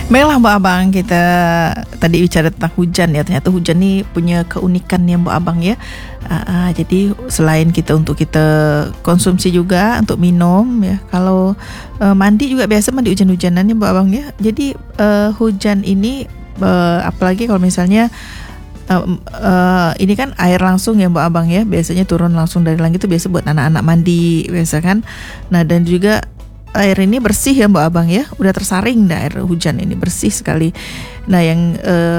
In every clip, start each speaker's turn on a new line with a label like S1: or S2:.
S1: Baiklah Mbak Abang, kita tadi bicara tentang hujan ya. Ternyata hujan nih punya keunikan ya Mbak Abang ya. Jadi selain untuk kita konsumsi juga untuk minum ya. Kalau mandi juga biasa mandi hujan-hujanan ya Mbak Abang ya. Jadi hujan ini apalagi kalau misalnya ini kan air langsung ya Mbak Abang ya. Biasanya turun langsung dari langit itu biasa buat anak-anak mandi biasa kan. Nah dan juga air ini bersih ya Mbak Abang ya, udah tersaring dah air hujan ini bersih sekali. Nah yang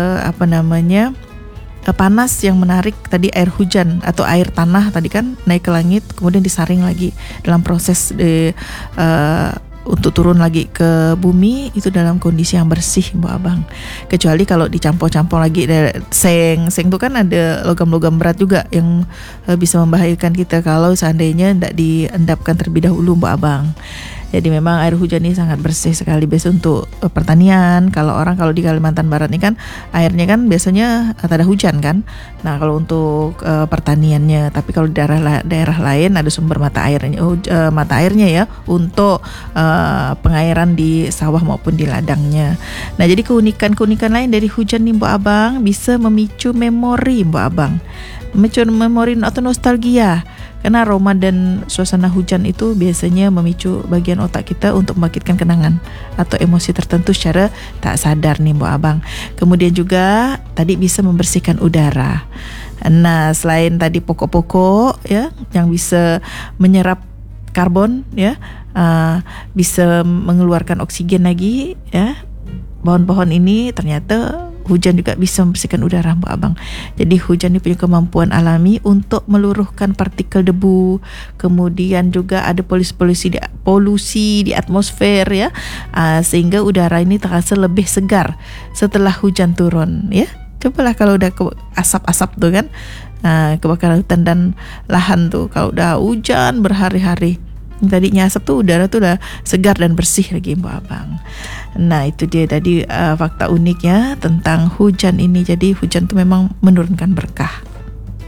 S1: panas yang menarik tadi air hujan atau air tanah tadi kan naik ke langit kemudian disaring lagi dalam proses untuk turun lagi ke bumi itu dalam kondisi yang bersih Mbak Abang. Kecuali kalau dicampur-campur lagi seng itu kan ada logam-logam berat juga yang bisa membahayakan kita kalau seandainya tidak diendapkan terlebih dahulu Mbak Abang. Jadi memang air hujan ini sangat bersih sekali biasa untuk pertanian. Kalau di Kalimantan Barat ini kan airnya kan biasanya ada hujan kan. Nah kalau untuk pertaniannya, tapi kalau di daerah lain ada sumber mata airnya ya untuk pengairan di sawah maupun di ladangnya. Nah jadi keunikan lain dari hujan nih Mbak Abang bisa memicu memori Mbak Abang. Memicu memori atau nostalgia. Karena aroma dan suasana hujan itu biasanya memicu bagian otak kita untuk membangkitkan kenangan atau emosi tertentu secara tak sadar nih Mbak Abang. Kemudian juga tadi bisa membersihkan udara. Nah selain tadi pokok-pokok ya yang bisa menyerap karbon ya, bisa mengeluarkan oksigen lagi ya. Pohon-pohon ini ternyata hujan juga bisa membersihkan udara Mbak Abang. Jadi hujan ini punya kemampuan alami untuk meluruhkan partikel debu. Kemudian juga ada polusi di atmosfer ya, sehingga udara ini terasa lebih segar setelah hujan turun ya. Cobalah kalau udah asap-asap tuh kan, kebakaran hutan dan lahan tuh kalau udah hujan berhari-hari. Tadinya asap tuh udara tuh udah segar dan bersih lagi Mbak Abang. Nah itu dia tadi fakta uniknya tentang hujan ini. Jadi hujan tuh memang menurunkan berkah.